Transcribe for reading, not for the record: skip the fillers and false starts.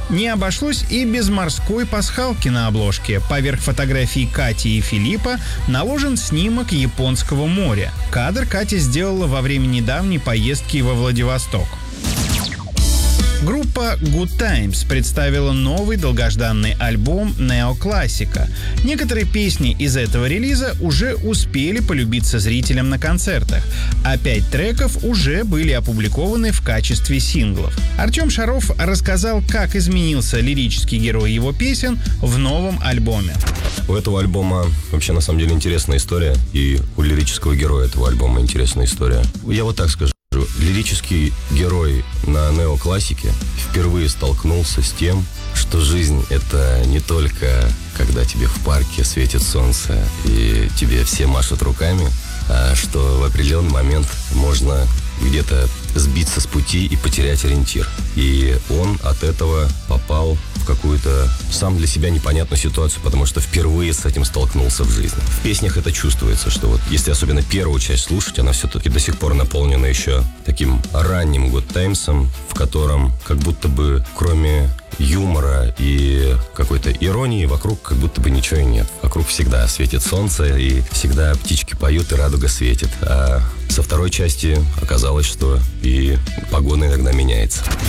Не обошлось и без морской пасхалки на обложке. Поверх фотографий Кати и Филиппа наложен снимок японского моря. Кадр Катя сделала во время недавней поездки во Владивосток. Группа Good Times представила новый долгожданный альбом неоклассика. Некоторые песни из этого релиза уже успели полюбиться зрителям на концертах, а 5 треков уже были опубликованы в качестве синглов. Артем Шаров рассказал, как изменился лирический герой его песен в новом альбоме. У этого альбома вообще на самом деле интересная история, и у лирического героя этого альбома интересная история. Я вот так скажу. Лирический герой на неоклассике впервые столкнулся с тем, что жизнь — это не только когда тебе в парке светит солнце и тебе все машут руками, а что в определенный момент можно где-то сбиться с пути и потерять ориентир. И он от этого попал в какую-то сам для себя непонятную ситуацию, потому что впервые с этим столкнулся в жизни. В песнях это чувствуется, что вот если особенно первую часть слушать, она все-таки до сих пор наполнена еще таким ранним Good Times'ом, в котором как будто бы кроме юмора и какой-то иронии вокруг как будто бы ничего и нет. Вокруг всегда светит солнце, и всегда птички поют, и радуга светит. А со второй части оказалось, что и погода иногда меняется.